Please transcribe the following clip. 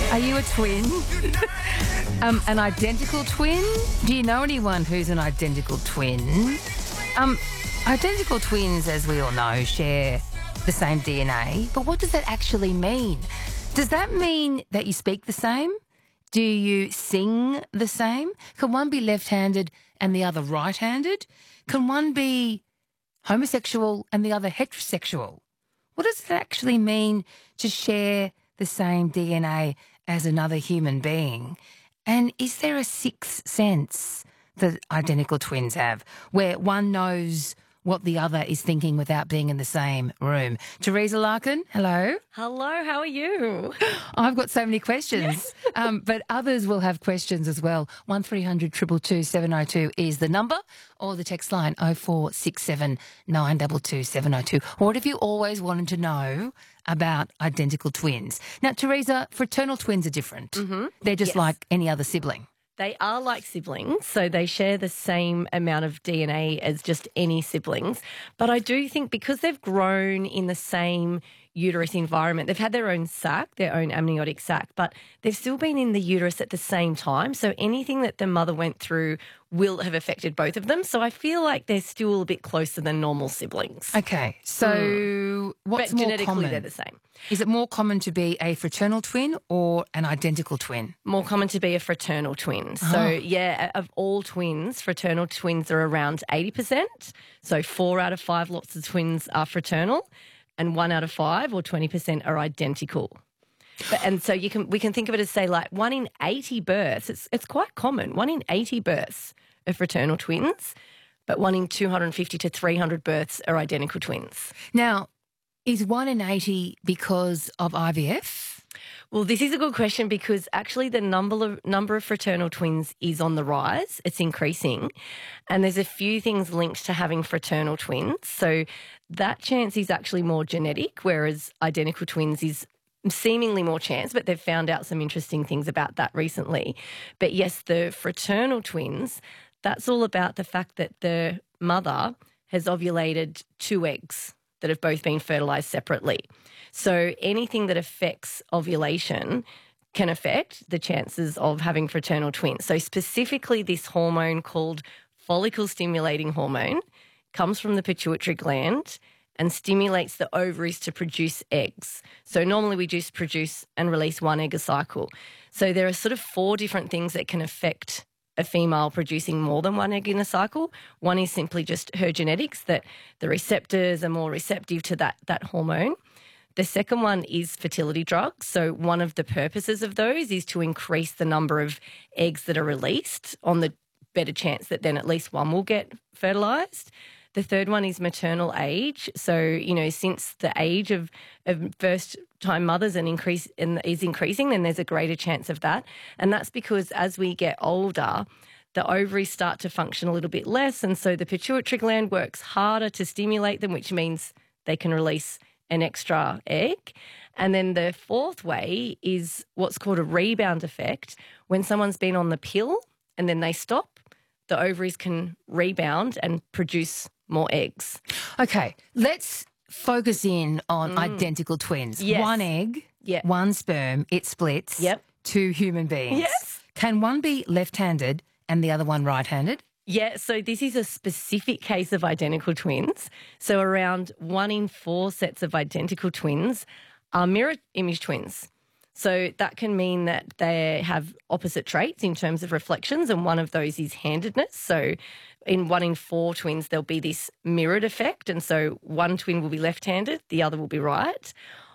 Are you a twin? An identical twin? Do you know anyone who's an identical twin? Identical twins, as we all know, share the same DNA. But what does that actually mean? Does that mean that you speak the same? Do you sing the same? Can one be left-handed and the other right-handed? Can one be homosexual and the other heterosexual? What does it actually mean to share the same DNA as another human being? And is there a sixth sense that identical twins have, where one knows what the other is thinking without being in the same room? Teresa Larkin, hello. Hello, how are you? I've got so many questions, but others will have questions as well. 1300 222 702 is the number, or the text line 0467 922 702. Or what have you always wanted to know about identical twins? Now, Teresa, fraternal twins are different. Mm-hmm. They're just like any other sibling. They are like siblings, so they share the same amount of DNA as just any siblings. But I do think because they've grown in the same uterus environment, they've had their own sac, their own amniotic sac, but they've still been in the uterus at the same time. So anything that the mother went through will have affected both of them. So I feel like they're still a bit closer than normal siblings. Okay, so what's but more genetically common? they're the same. Is it more common to be a fraternal twin or an identical twin? More common to be a fraternal twin. So, yeah, of all twins, fraternal twins are around 80%. So 4 out of 5 lots of twins are fraternal, and 1 out of 5 or 20% are identical. And so we can think of it as, say, like 1 in 80 births. It's quite common. 1 in 80 births are fraternal twins, but 1 in 250 to 300 births are identical twins. Now, is 1 in 80 because of IVF? Well, this is a good question because actually the number of fraternal twins is on the rise. It's increasing. And there's a few things linked to having fraternal twins. So that chance is actually more genetic, whereas identical twins is seemingly more chance, but they've found out some interesting things about that recently. But yes, the fraternal twins, that's all about the fact that the mother has ovulated 2 eggs that have both been fertilised separately. So anything that affects ovulation can affect the chances of having fraternal twins. So specifically this hormone called follicle-stimulating hormone comes from the pituitary gland and stimulates the ovaries to produce eggs. So normally we just produce and release 1 egg a cycle. So there are sort of 4 different things that can affect a female producing more than 1 egg in a cycle. One is simply just her genetics, that the receptors are more receptive to that hormone. The second one is fertility drugs. So one of the purposes of those is to increase the number of eggs that are released on the better chance that then at least one will get fertilised. The third one is maternal age. So, since the age of first-time mothers is increasing, then there's a greater chance of that. And that's because as we get older, the ovaries start to function a little bit less, and so the pituitary gland works harder to stimulate them, which means they can release an extra egg. And then the fourth way is what's called a rebound effect. When someone's been on the pill and then they stop, the ovaries can rebound and produce more eggs. Okay, let's focus in on identical twins. Yes. 1 egg, 1 sperm, it splits. Yep. 2 human beings. Yes. Can one be left-handed and the other one right-handed? Yeah, so this is a specific case of identical twins. So around 1 in 4 sets of identical twins are mirror image twins. So that can mean that they have opposite traits in terms of reflections, and one of those is handedness. So in 1 in 4 twins, there'll be this mirrored effect, and so one twin will be left-handed, the other will be right.